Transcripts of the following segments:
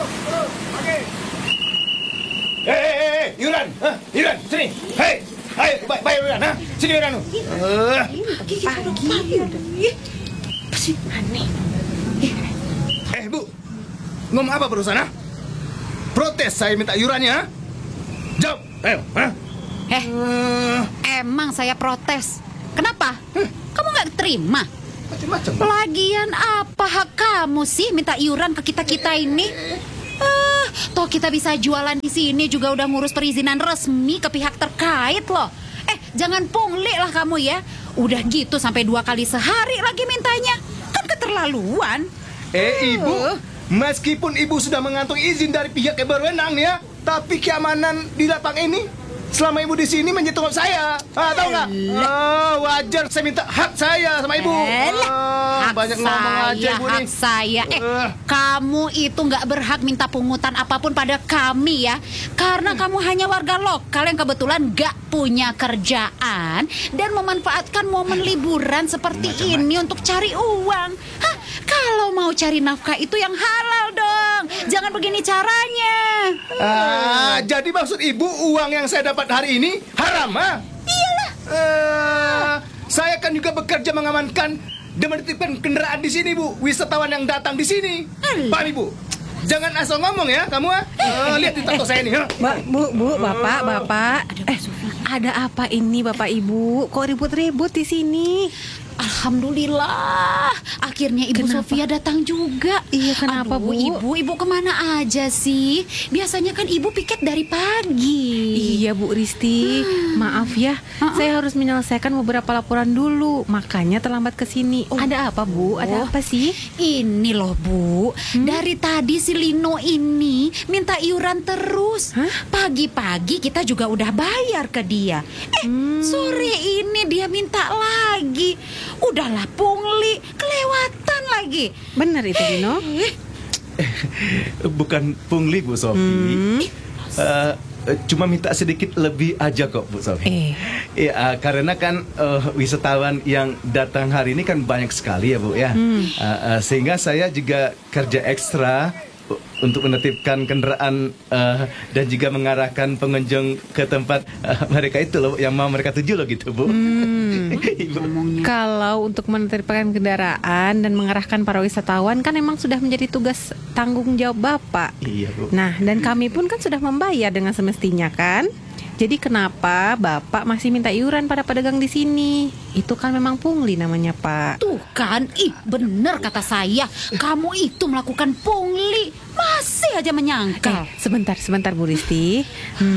Yuran, Yuran, sini. Hei, bayar Yuran, sini Yuran. Pagi. Apa sih? Aneh. Bu, ngomong apa perusahaan? Protes saya minta yurannya. Jawab, ayo. Emang saya protes. Kenapa? Kamu nggak terima? Macam-macam. Lagian apa hak kamu sih minta iuran ke kita ini? Toh kita bisa jualan di sini juga udah ngurus perizinan resmi ke pihak terkait loh. Jangan pungli lah kamu ya. Udah gitu sampai 2 kali sehari lagi mintanya. Kan keterlaluan. Ibu, meskipun ibu sudah mengantongi izin dari pihak yang berwenang ya, tapi keamanan di lapang ini selama ibu di sini menyentuh saya. Tahu nggak? Wajar saya minta hak saya sama ibu. Banyak ngomong aja ibu nih. Hak saya. Kamu itu nggak berhak minta pungutan apapun pada kami ya. Karena kamu hanya warga lokal yang kebetulan nggak punya kerjaan dan memanfaatkan momen liburan seperti ini untuk cari uang. Kalau mau cari nafkah itu yang halal dong. Jangan begini caranya. Jadi maksud ibu uang yang saya dapat hari ini haram, Iyalah. Saya kan juga bekerja mengamankan dan menitipkan kendaraan di sini, Bu. Wisatawan yang datang di sini. Paham, Ibu? Jangan asal ngomong ya, kamu. Lihat di tato saya ini. Bu, Bapak. Ada apa ini Bapak Ibu? Kok ribut-ribut di sini? Alhamdulillah, akhirnya Ibu Sofia datang juga. Iya, kenapa Bu? Ibu kemana aja sih? Biasanya kan Ibu piket dari pagi. Iya Bu Risti, maaf ya, saya harus menyelesaikan beberapa laporan dulu, makanya terlambat ke sini. Ada apa Bu? Ada apa sih? Ini loh Bu, dari tadi si Lino ini minta iuran terus. Pagi-pagi kita juga udah bayar ke dia. Sore ini dia minta lagi. Udahlah pungli, kelewatan lagi. Benar itu Lino? Bukan pungli Bu Sofi. Cuma minta sedikit lebih aja kok Bu Sofi. Ya, karena kan wisatawan yang datang hari ini kan banyak sekali ya Bu ya. Sehingga saya juga kerja ekstra untuk menetipkan kendaraan dan juga mengarahkan pengunjung ke tempat mereka itu loh, yang mau mereka tuju loh gitu Bu. Kalau untuk menertibkan kendaraan dan mengarahkan para wisatawan kan emang sudah menjadi tugas tanggung jawab Bapak. Iya Bu. Nah, dan kami pun kan sudah membayar dengan semestinya kan. Jadi kenapa Bapak masih minta iuran pada pedagang di sini? Itu kan memang pungli namanya Pak. Tuh kan, bener kata saya. Kamu itu melakukan pungli. Masih aja menyangkal. Sebentar Bu Risti.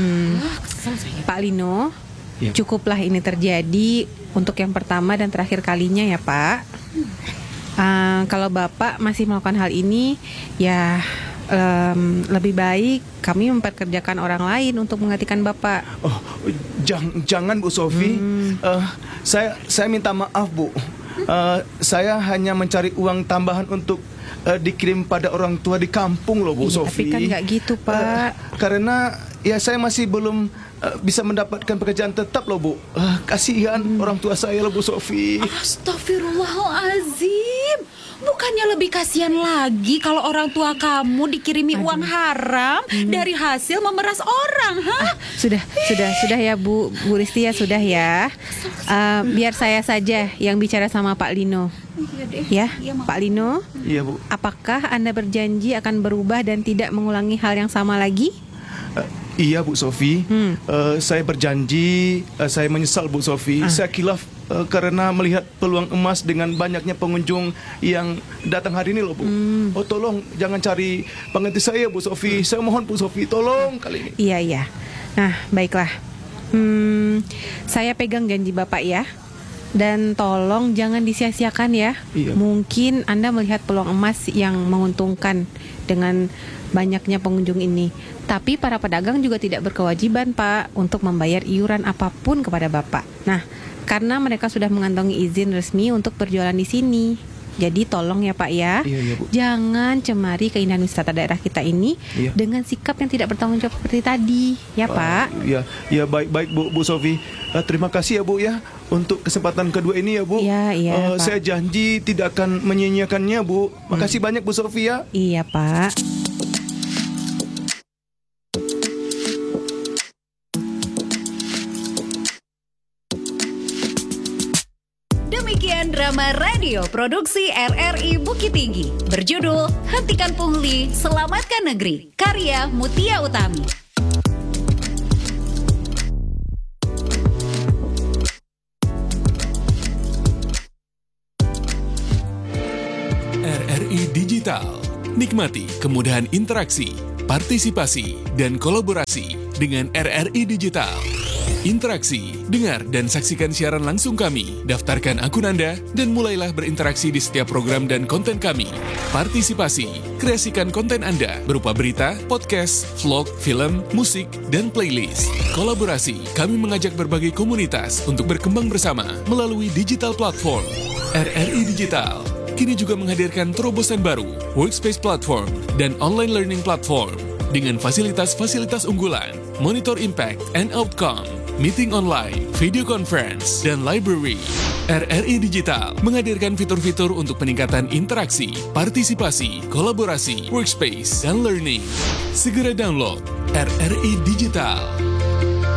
Pak Lino, ya. Cukuplah ini terjadi untuk yang pertama dan terakhir kalinya ya Pak. Kalau Bapak masih melakukan hal ini, ya lebih baik kami memperkerjakan orang lain untuk menggantikan Bapak. Jangan Bu Sofi. Saya minta maaf Bu. Saya hanya mencari uang tambahan untuk dikirim pada orang tua di kampung loh Bu Sofi. Tapi kan nggak gitu Pak. Karena ya saya masih belum bisa mendapatkan pekerjaan tetap loh Bu. Kasihan orang tua saya loh Bu Sofi. Astagfirullahalazim. Bukannya lebih kasihan lagi kalau orang tua kamu dikirimi uang haram dari hasil memeras orang, Sudah ya Bu Risti ya, sudah ya. Biar saya saja yang bicara sama Pak Lino. Iya, Pak Lino. Iya Bu. Apakah Anda berjanji akan berubah dan tidak mengulangi hal yang sama lagi? Iya Bu Sofi. Saya berjanji. Saya menyesal Bu Sofi. Saya kilaf karena melihat peluang emas dengan banyaknya pengunjung yang datang hari ini loh Bu. Tolong jangan cari pengganti saya Bu Sofi. Saya mohon Bu Sofi, tolong kali ini. Iya. Nah, baiklah. Saya pegang janji Bapak ya. Dan tolong jangan disia-siakan ya. Iya. Mungkin Anda melihat peluang emas yang menguntungkan dengan banyaknya pengunjung ini. Tapi para pedagang juga tidak berkewajiban Pak untuk membayar iuran apapun kepada Bapak. Nah, karena mereka sudah mengantongi izin resmi untuk berjualan di sini. Jadi tolong ya Pak ya, Iya, Bu. jangan cemari keindahan wisata daerah kita ini dengan sikap yang tidak bertanggung jawab seperti tadi, ya Pak. Ya baik Bu Sofi. Terima kasih ya Bu ya untuk kesempatan kedua ini ya Bu. Iya, Pak. Saya janji tidak akan menyia-nyiakannya Bu. Makasih banyak Bu Sofi ya. Iya Pak. drama radio produksi RRI Bukit Tinggi berjudul Hentikan Pungli, Selamatkan Negeri, karya Mutia Utami. RRI Digital. Nikmati kemudahan interaksi, partisipasi, dan kolaborasi dengan RRI Digital. Interaksi, dengar dan saksikan siaran langsung kami, daftarkan akun Anda, dan mulailah berinteraksi di setiap program dan konten kami. Partisipasi, kreasikan konten Anda berupa berita, podcast, vlog, film, musik, dan playlist. Kolaborasi, kami mengajak berbagai komunitas untuk berkembang bersama melalui digital platform. RRI Digital kini juga menghadirkan terobosan baru, workspace platform, dan online learning platform dengan fasilitas-fasilitas unggulan, monitor impact and outcome, meeting online, video conference, dan library. RRI Digital menghadirkan fitur-fitur untuk peningkatan interaksi, partisipasi, kolaborasi, workspace, dan learning. Segera download RRI Digital.